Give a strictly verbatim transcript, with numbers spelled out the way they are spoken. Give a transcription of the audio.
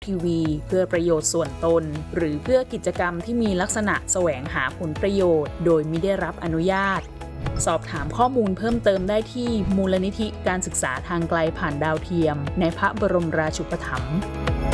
ทีวีเพื่อประโยชน์ส่วนตนหรือเพื่อกิจกรรมที่มีลักษณะแสวงหาผลประโยชน์โดยมิได้รับอนุญาตสอบถามข้อมูลเพิ่มเติมได้ที่มูลนิธิการศึกษาทางไกลผ่านดาวเทียมในพระบรมราชูปถัมภ์